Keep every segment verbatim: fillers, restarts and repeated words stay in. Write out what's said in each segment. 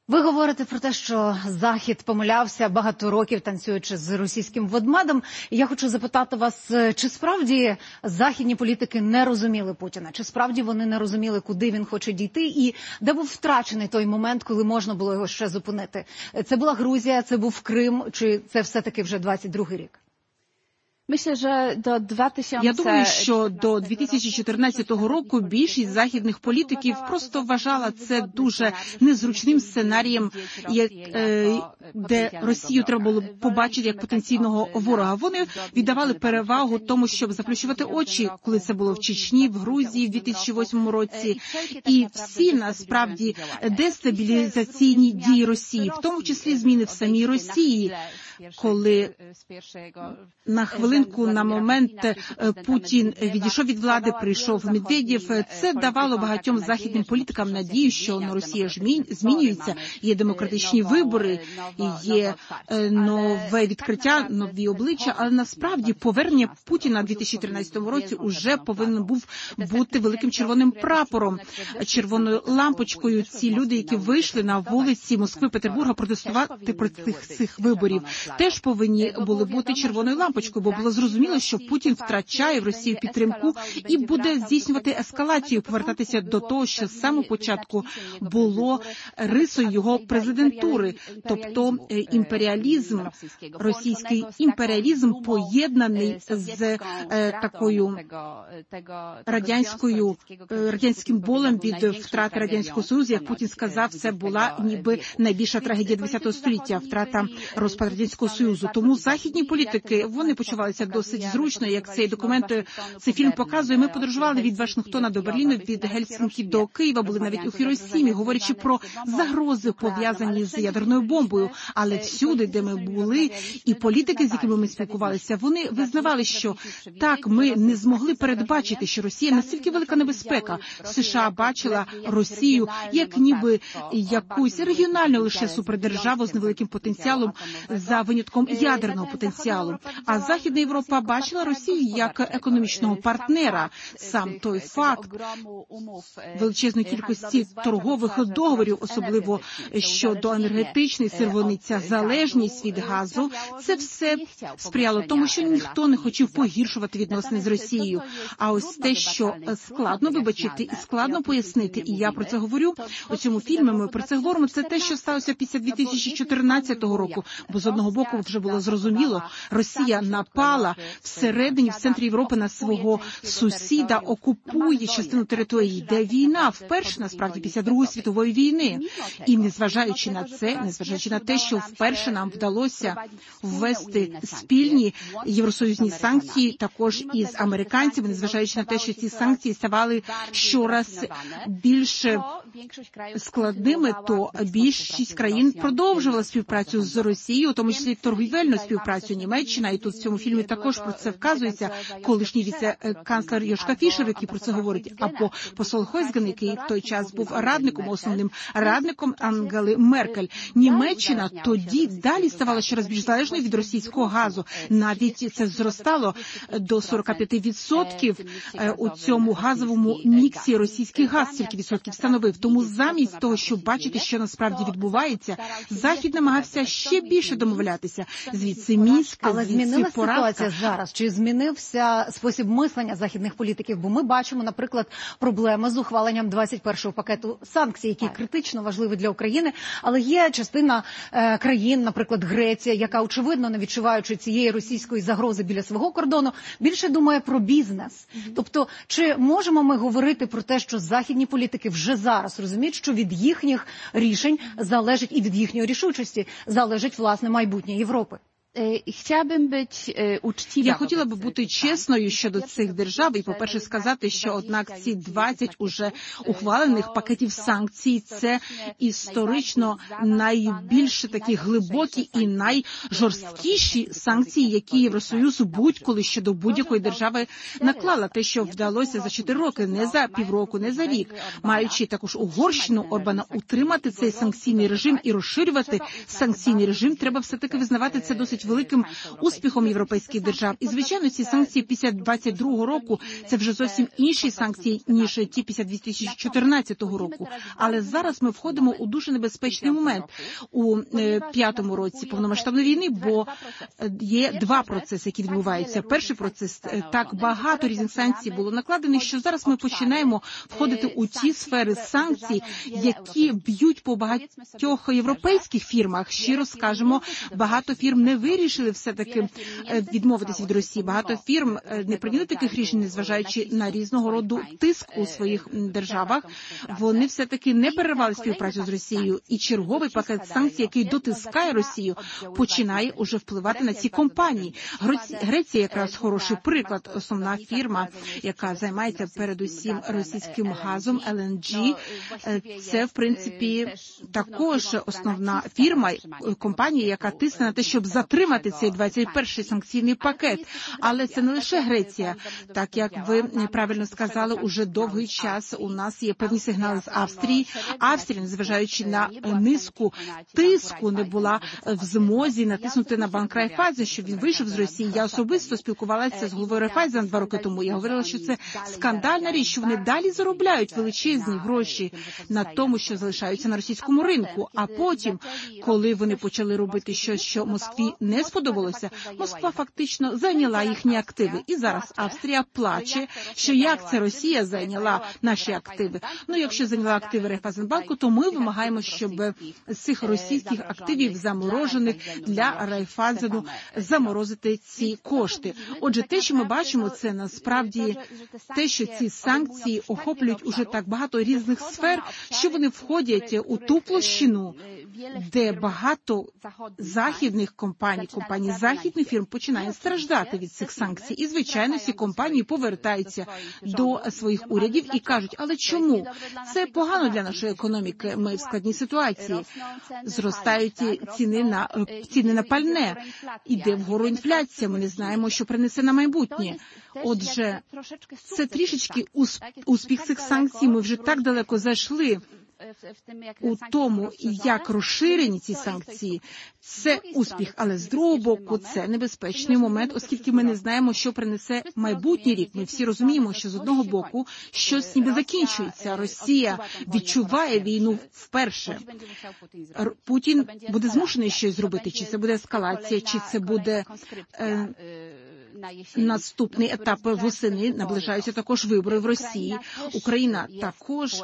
Ви говорите про те, що Захід помилявся багато років, танцюючи з російським ведмедем. І я хочу запитати вас, чи справді західні політики не розуміли Путіна? Чи справді вони не розуміли, куди він хоче дійти? І де був втрачений той момент, коли можна було його ще зупинити? Це була Грузія, це був Крим, чи це все-таки вже двадцять другий рік? Я думаю, що до дві тисячі чотирнадцятого року більшість західних політиків просто вважала це дуже незручним сценарієм, як, е, де Росію треба було побачити як потенційного ворога. Вони віддавали перевагу тому, щоб заплющувати очі, коли це було в Чечні, в Грузії в дві тисячі восьмому році. І всі, насправді, дестабілізаційні дії Росії, в тому числі зміни в самій Росії, коли на хвилинку, на момент Путін відійшов від влади, прийшов Медведєв, це давало багатьом західним політикам надію, що на Росія змінюється, є демократичні вибори, є нове відкриття, нові обличчя, але насправді повернення Путіна в дві тисячі тринадцятому році уже повинен був бути великим червоним прапором, червоною лампочкою. Ці люди, які вийшли на вулиці Москви, Петербурга протестувати проти цих, цих виборів, теж повинні були бути червоною лампочкою, бо було зрозуміло, що Путін втрачає в Росії підтримку і буде здійснювати ескалацію, повертатися до того, що з самого початку було рисою його президентури, тобто імперіалізм, російський імперіалізм поєднаний з е, такою радянською, радянським болем від втрати Радянського Союзу. Як Путін сказав, це була ніби найбільша трагедія ХХ століття, втрата розпад Радянського Союзу. Тому західні політики, вони почувалися досить зручно, як цей документ, цей фільм показує. Ми подорожували від Вашингтона до Берліну, від Гельсінкі до Києва, були навіть у Хіросімі, говорячи про загрози, пов'язані з ядерною бомбою. Але всюди, де ми були, і політики, з якими ми спілкувалися, вони визнавали, що так, ми не змогли передбачити, що Росія настільки велика небезпека. США бачила Росію як ніби якусь регіональну лише супердержаву з невеликим потенціалом, за винятком ядерного потенціалу. А Західна Європа бачила Росію як економічного партнера. Сам той факт величезної кількості торгових договорів, особливо щодо енергетичної сировини, ця залежність від газу, це все сприяло тому, що ніхто не хотів погіршувати відносини з Росією. А ось те, що складно вибачити і складно пояснити, і я про це говорю у цьому фільмі, ми про це говоримо, це те, що сталося після дві тисячі чотирнадцятого року, бо з одного боку вже було зрозуміло, Росія напала всередині, в центрі Європи на свого сусіда, окупує частину території, йде війна, вперше, насправді, після Другої світової війни. І незважаючи на це, незважаючи на те, що вперше нам вдалося ввести спільні євросоюзні санкції, також із американцями, незважаючи на те, що ці санкції ставали щораз більш складними, то більшість країн продовжувала співпрацю з Росією, у тому числі торгівельну співпрацю. Німеччина, і тут в цьому фільмі також про це вказується, колишній віце-канцлер Йошка Фішер, який про це говорить, або посол Хойсген, який в той час був радником, основним радником Ангели Меркель. Німеччина тоді далі ставала щораз більш залежною від російського газу. Навіть це зростало до сорок п'ять відсотків у цьому газовому міксі російський газ стільки відсотків становив. Тому замість того, щоб бачити, що насправді відбувається, Захід намагався ще більше домовлятися. Звідси Мінськ, але змінилася ситуація зараз? Чи змінився спосіб мислення західних політиків? Бо ми бачимо, наприклад, проблеми з ухваленням двадцять першого пакету санкцій, який критично важливий для України, але є частина е, країн, наприклад, Греція, яка, очевидно, не відчуваючи цієї російської загрози біля свого кордону, більше думає про бізнес. Mm-hmm. Тобто, чи можемо ми говорити про те, що західні політики вже зараз розуміють, що від їхніх рішень залежить, і від їхньої рішучості залежить, власне, майбутнє Європи? Я хотіла би бути чесною щодо цих держав і, по-перше, сказати, що, однак, ці двадцять уже ухвалених пакетів санкцій – це історично найбільш такі глибокі і найжорсткіші санкції, які Євросоюз будь-коли щодо будь-якої держави наклала. Те, що вдалося за чотири роки, не за півроку, не за рік, маючи також Угорщину Орбана утримати цей санкційний режим і розширювати санкційний режим, треба все-таки визнавати це досить стають великим успіхом європейських держав. І, звичайно, ці санкції після двадцять другого року – це вже зовсім інші санкції, ніж ті після дві тисячі чотирнадцятого року. Але зараз ми входимо у дуже небезпечний момент у п'ятому році повномасштабної війни, бо є два процеси, які відбуваються. Перший процес – так багато різних санкцій було накладених, що зараз ми починаємо входити у ті сфери санкцій, які б'ють по багатьох європейських фірмах. Щиро скажемо, багато фірм не вирішили все-таки відмовитися від Росії. Багато фірм не прийняли таких рішень, незважаючи на різного роду тиск у своїх державах. Вони все-таки не перервали співпрацю з Росією. І черговий пакет санкцій, який дотискає Росію, починає уже впливати на ці компанії. Греція якраз хороший приклад. Основна фірма, яка займається передусім російським газом, ел ен джі, це, в принципі, також основна фірма, компанія, яка тисне на те, щоб затримати цей двадцять перший санкційний пакет. Але це не лише Греція. Так, як ви правильно сказали, уже довгий час у нас є певні сигнали з Австрії. Австрія, незважаючи на низку тиску, не була в змозі натиснути на банк Райфайзен, щоб він вийшов з Росії. Я особисто спілкувалася з головою Райфайзен два роки тому. Я говорила, що це скандальна річ, що вони далі заробляють величезні гроші на тому, що залишаються на російському ринку. А потім, коли вони почали робити щось, що Москві не сподобалося, Москва фактично зайняла їхні активи. І зараз Австрія плаче, що як це Росія зайняла наші активи. Ну, якщо зайняла активи Райфайзенбанку, то ми вимагаємо, щоб з цих російських активів заморожених для Райфайзену заморозити ці кошти. Отже, те, що ми бачимо, це насправді те, що ці санкції охоплюють уже так багато різних сфер, що вони входять у ту площину, де багато західних компаній, компаній західних фірм починають страждати від цих санкцій. І, звичайно, ці компанії повертаються до своїх урядів і кажуть, але чому? Це погано для нашої економіки, ми в складній ситуації. Зростають ціни на, ціни на пальне, іде вгору інфляція, ми не знаємо, що принесе на майбутнє. Отже, це трішечки успіх цих санкцій, ми вже так далеко зайшли у тому, як розширені ці санкції, це успіх, але з другого боку це небезпечний момент, оскільки ми не знаємо, що принесе майбутній рік. Ми всі розуміємо, що з одного боку щось ніби закінчується. Росія відчуває війну вперше. Путін буде змушений щось зробити, чи це буде ескалація, чи це буде е, наступний етап восени. Наближаються також вибори в Росії. Україна також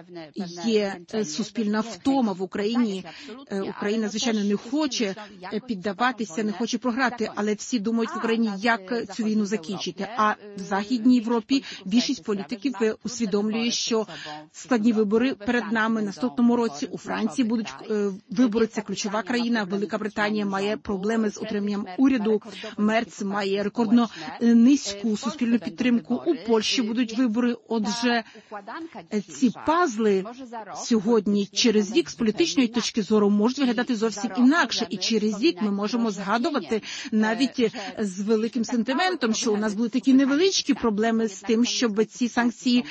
є суспільна втома в Україні. Україна, звичайно, не хоче піддаватися, не хоче програти, але всі думають в Україні, як цю війну закінчити. А в Західній Європі більшість політиків усвідомлює, що складні вибори перед нами наступному році. У Франції будуть вибори, це ключова країна. Велика Британія має проблеми з утриманням уряду. Мерц має рекордно низьку суспільну підтримку. У Польщі будуть вибори. Отже, ці пазли сьогодні через рік з політичної точки зору можуть виглядати зовсім інакше. І через рік ми можемо згадувати навіть з великим сентиментом, що у нас були такі невеличкі проблеми з тим, щоб ці санкції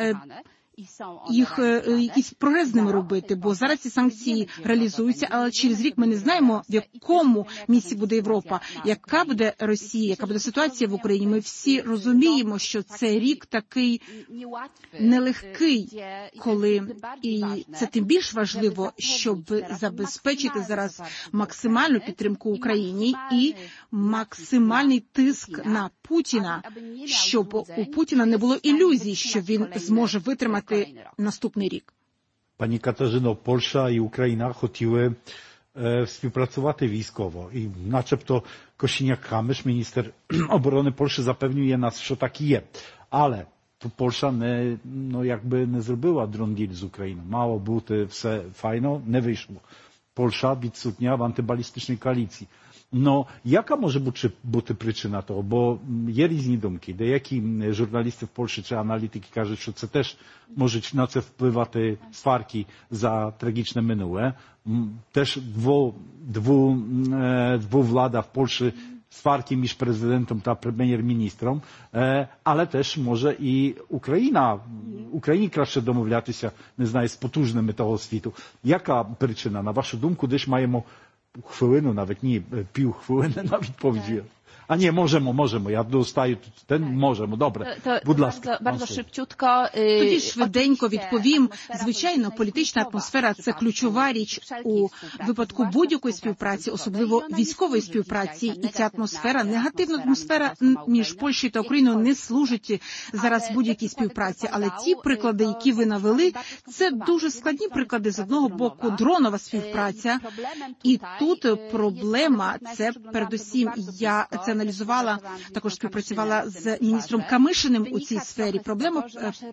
їх якийсь прогрес з ними робити, бо зараз ці санкції реалізуються, але через рік ми не знаємо, в якому місці буде Європа, яка буде Росія, яка буде ситуація в Україні. Ми всі розуміємо, що це рік такий нелегкий, коли, і це тим більш важливо, щоб забезпечити зараз максимальну підтримку Україні і максимальний тиск на Путіна, щоб у Путіна не було ілюзій, що він зможе витримати наступний рік. Пані Катерино, Польща і Україна хотіли е, співпрацювати військово. І начебто Косiniak-Kamysz, міністр оборони Польщі, запевнює нас, що так і є. Але то Польща не, ну, якби не зробила дрон-діл з Україною. Мало бути все файно, не вийшло. Польща відсутня в антибалістичній коаліції. No, jaka może бути причина того? Бо є різні думки. Деякі журналісти в Польщі чи аналітики кажуть, що це теж можуть на це впливати сварки за трагічне минуле. Теж дво, дву, двувлада в Польщі, сварки між президентом та прем'єр-міністром, але теж може і Україна, Україні краще домовлятися, не знаю, з потужними того світу. Яка причина, на вашу думку, десь маємо хвилину, навіть ні, півхвилини на відповідь. A nie, możemy, możemy. Ja dostaję ten, możemy. Добре. Будь ласка. Bardzo szybciutko. Тоді швиденько відповім. Звичайно, політична атмосфера – це ключова річ у випадку будь-якої співпраці, особливо військової співпраці. І ця атмосфера, негативна атмосфера між Польщею та Україною не служить зараз будь-якій співпраці. Але ті приклади, які ви навели, це дуже складні приклади. З одного боку, дронова співпраця. І тут проблема – це передусім, я це аналізувала, також співпрацювала з міністром Камишиним у цій сфері. Проблема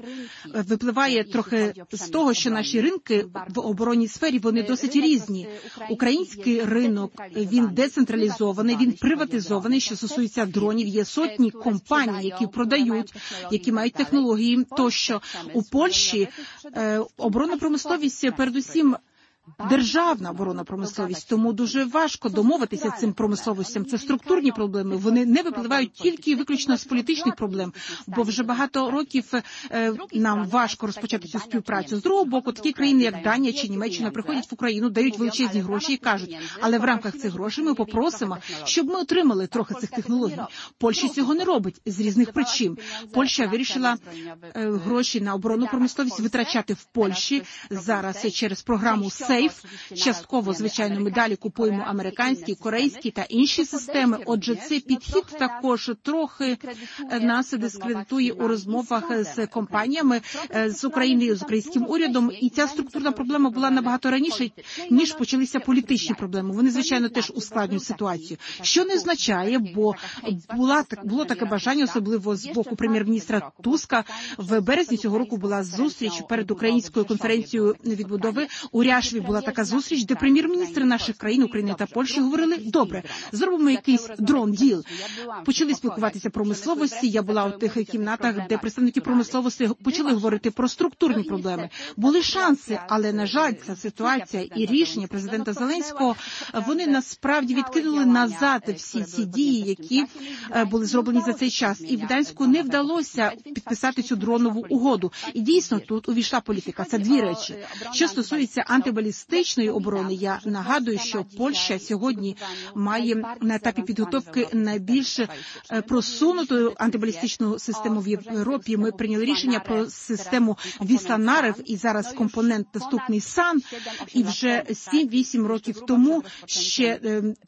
випливає трохи з того, що наші ринки в оборонній сфері, вони досить різні. Український ринок, він децентралізований, він приватизований, що стосується дронів. Є сотні компаній, які продають, які мають технології тощо. У Польщі оборонна промисловість передусім державна оборонна промисловість, тому дуже важко домовитися цим промисловостям. Це структурні проблеми, вони не випливають тільки виключно з політичних проблем, бо вже багато років е, нам важко розпочати цю співпрацю. З другого боку, такі країни, як Данія чи Німеччина, приходять в Україну, дають величезні гроші і кажуть, але в рамках цих грошей ми попросимо, щоб ми отримали трохи цих технологій. Польща цього не робить з різних причин. Польща вирішила е, гроші на оборонну промисловість витрачати в Польщі зараз через програму «Сейф». Частково, звичайно, ми далі купуємо американські, корейські та інші системи. Отже, цей підхід також трохи нас дискредитує у розмовах з компаніями з Україною, з українським урядом. І ця структурна проблема була набагато раніше, ніж почалися політичні проблеми. Вони, звичайно, теж ускладнюють ситуацію. Що не означає, бо була, було таке бажання, особливо з боку прем'єр-міністра Туска. В березні цього року була зустріч перед Українською конференцією відбудови. У Ряшві була така зустріч, де прем'єр-міністри наших країн, України та Польщі, говорили, добре, зробимо якийсь дрон-діл. Почали спілкуватися про промисловості, я була у тих кімнатах, де представники промисловості почали говорити про структурні проблеми. Були шанси, але, на жаль, ця ситуація і рішення президента Зеленського, вони насправді відкинули назад всі ці дії, які були зроблені за цей час. І в Гданську не вдалося підписати цю дронову угоду. І дійсно тут увійшла політика. Це дві речі. Що стосується антибалістичної оборони, я нагадую, що Польща сьогодні має на етапі підготовки найбільш просунуту антибалістичну систему в Європі. Ми прийняли рішення про систему Вісланарев, і зараз компонент наступний сан, і вже сім-вісім років тому, ще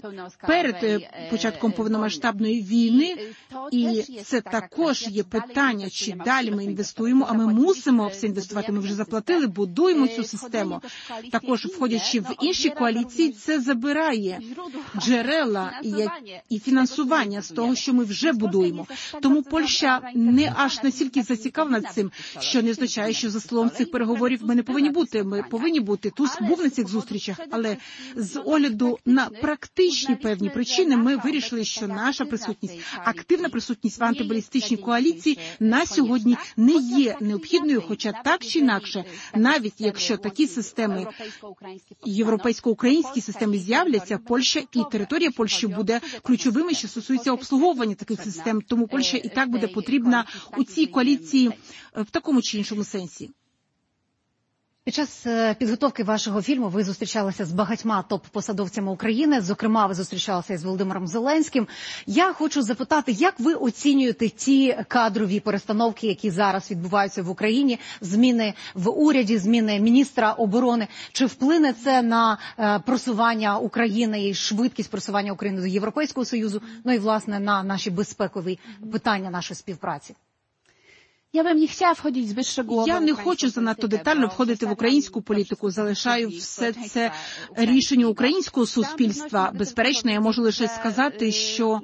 перед початком повномасштабної війни, і це також є питання, чи далі ми інвестуємо, а ми мусимо все інвестувати, ми вже заплатили, будуємо цю систему. Також, входячи в інші коаліції, це забирає джерела і фінансування з того, що ми вже будуємо. Тому Польща не аж настільки зацікавлена цим, що не означає, що за столом цих переговорів ми не повинні бути. Ми повинні бути. Туск був на цих зустрічах, але з огляду на практичні певні причини ми вирішили, що наша присутність, активна присутність в антибалістичній коаліції на сьогодні не є необхідною, хоча так чи інакше, навіть якщо такі системи, європейсько-українські системи з'являться, Польща і територія Польщі буде ключовими, що стосується обслуговування таких систем. Тому Польща і так буде потрібна у цій коаліції в такому чи іншому сенсі. Під час підготовки вашого фільму ви зустрічалися з багатьма топ-посадовцями України, зокрема, ви зустрічалися із Володимиром Зеленським. Я хочу запитати, як ви оцінюєте ті кадрові перестановки, які зараз відбуваються в Україні, зміни в уряді, зміни міністра оборони? Чи вплине це на просування України і швидкість просування України до Європейського Союзу, ну і, власне, на наші безпекові питання нашої співпраці? Я б не хотіла входити збільш szczegółowo. Я не хочу занадто детально входити в українську політику, залишаю все це рішенню українського суспільства. Безперечно, я можу лише сказати, що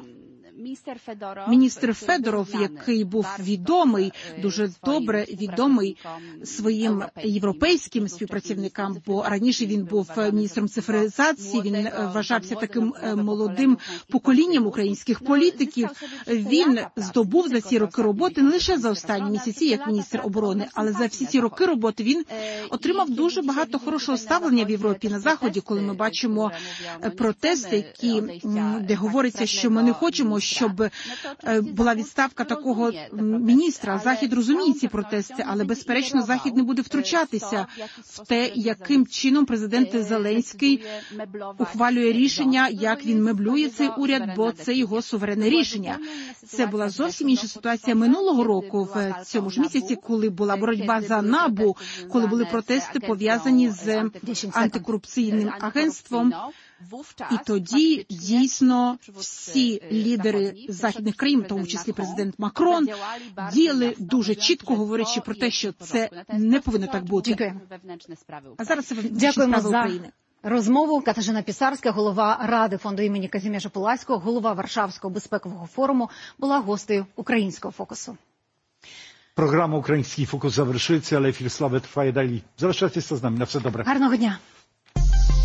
міністр Федоров, який був відомий, дуже добре відомий своїм європейським співпрацівникам, бо раніше він був міністром цифровізації, він вважався таким молодим поколінням українських політиків. Він здобув за ці роки роботи не лише за останні місяці, як міністр оборони, але за всі ці роки роботи він отримав дуже багато хорошого ставлення в Європі на Заході, коли ми бачимо протести, які, де говориться, що ми не хочемо, щоб була відставка такого міністра. Захід розуміє ці протести, але, безперечно, Захід не буде втручатися в те, яким чином президент Зеленський ухвалює рішення, як він меблює цей уряд, бо це його суверенне рішення. Це була зовсім інша ситуація минулого року, в цьому ж місяці, коли була боротьба за НАБУ, коли були протести пов'язані з антикорупційним агентством. І тоді, дійсно, всі лідери західних країн, в тому числі президент Макрон, діяли дуже чітко, говорячи про те, що це не повинно так бути. Дякую. А зараз це внутрішні Дякуємо справи за України. розмову. Катерина Пісарська, голова Ради фонду імені Казіміжа Пуласького, голова Варшавського безпекового форуму, була гостею Українського фокусу. Програма «Український фокус» завершується, але ефір «Слави» триває далі. Залишайтеся з нами. На все добре. Гарного дня.